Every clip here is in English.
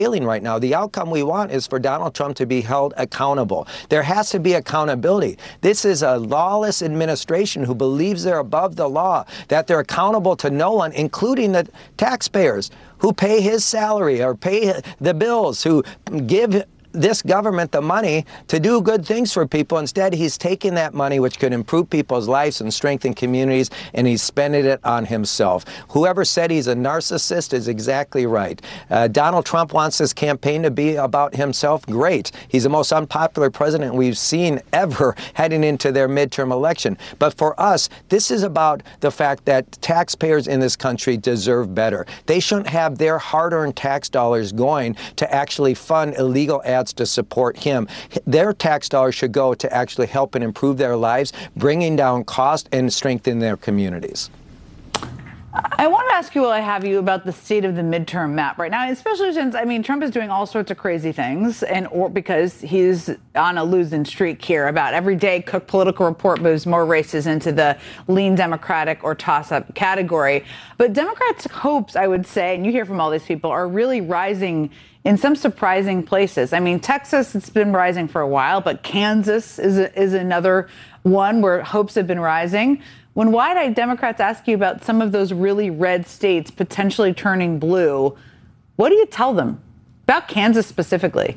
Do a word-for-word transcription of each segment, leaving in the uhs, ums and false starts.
failing right now. The outcome we want is for Donald Trump to be held accountable. There has to be accountability. This is a lawless administration who believes they're above the law, that they're accountable to no one, including the taxpayers who pay his salary or pay the bills, who give this government the money to do good things for people. Instead, he's taking that money, which could improve people's lives and strengthen communities, and he's spending it on himself. Whoever said he's a narcissist is exactly right. Uh, Donald Trump wants his campaign to be about himself. Great. He's the most unpopular president we've seen ever heading into their midterm election. But for us, this is about the fact that taxpayers in this country deserve better. They shouldn't have their hard-earned tax dollars going to actually fund illegal ads to support him. Their tax dollars should go to actually help and improve their lives, bringing down cost and strengthening their communities. I want to ask you while I have you about the state of the midterm map right now, especially since, I mean, Trump is doing all sorts of crazy things, and or because he's on a losing streak here. About every day, Cook Political Report moves more races into the lean Democratic or toss-up category. But Democrats' hopes, I would say, and you hear from all these people, are really rising in some surprising places. I mean, Texas, it's been rising for a while, but Kansas is a, is another one where hopes have been rising. When wide-eyed Democrats ask you about some of those really red states potentially turning blue, what do you tell them about Kansas specifically?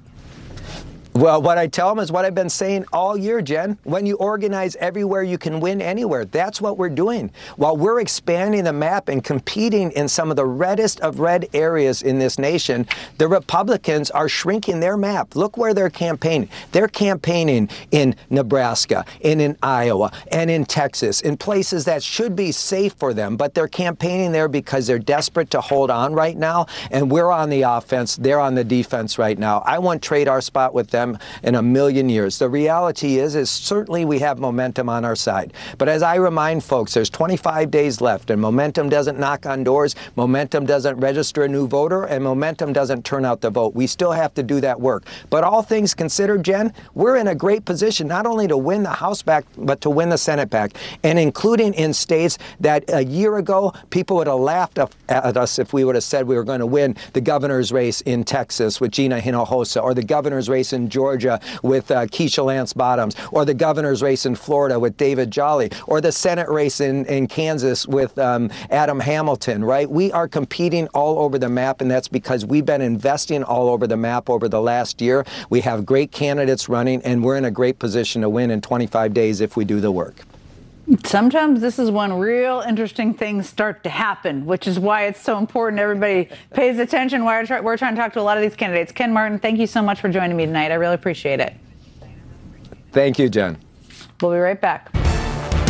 Well, what I tell them is what I've been saying all year, Jen. When you organize everywhere, you can win anywhere. That's what we're doing. While we're expanding the map and competing in some of the reddest of red areas in this nation, the Republicans are shrinking their map. Look where they're campaigning. They're campaigning in Nebraska, and in Iowa, and in Texas, in places that should be safe for them, but they're campaigning there because they're desperate to hold on right now, and we're on the offense. They're on the defense right now. I won't trade our spot with them in a million years. The reality is, is certainly we have momentum on our side. But as I remind folks, there's twenty-five days left, and momentum doesn't knock on doors, momentum doesn't register a new voter, and momentum doesn't turn out the vote. We still have to do that work. But all things considered, Jen, we're in a great position not only to win the House back, but to win the Senate back, and including in states that a year ago, people would have laughed at us if we would have said we were going to win the governor's race in Texas with Gina Hinojosa, or the governor's race in Georgia with uh, Keisha Lance Bottoms, or the governor's race in Florida with David Jolly, or the Senate race in, in Kansas with um, Adam Hamilton, right? We are competing all over the map, and that's because we've been investing all over the map over the last year. We have great candidates running, and we're in a great position to win in twenty-five days if we do the work. Sometimes this is when real interesting things start to happen, which is why it's so important everybody pays attention. We're trying, we're trying to talk to a lot of these candidates. Ken Martin, thank you so much for joining me tonight. I really appreciate it. Thank you, Jen. We'll be right back.